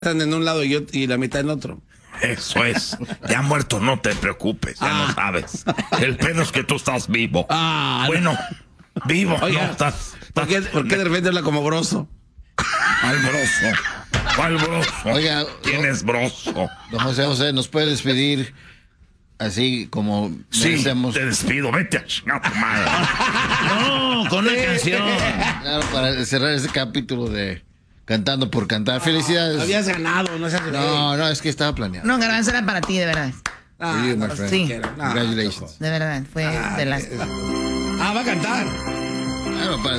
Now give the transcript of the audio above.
están en un lado y la mitad en otro. Eso es. Ya muerto, no te preocupes, ya no sabes. El pedo es que tú estás vivo. Bueno, vivo. Oiga, no estás. ¿Por qué de repente habla como Broso? ¿Cuál Broso? ¿Cuál Broso? Oiga, ¿Quién es Broso? Don José, ¿nos puede despedir así como Sí, merecemos? te despido. Vete a chingar tu madre. No, con una canción. Claro, para cerrar este capítulo de Cantando por Cantar. Felicidades. Habías ganado, no seas... No, es que estaba planeado. No, Garbanzo, era para ti, de verdad. For you, my friend. Sí. Congratulations. De verdad, fue de las... Va a cantar. Claro, para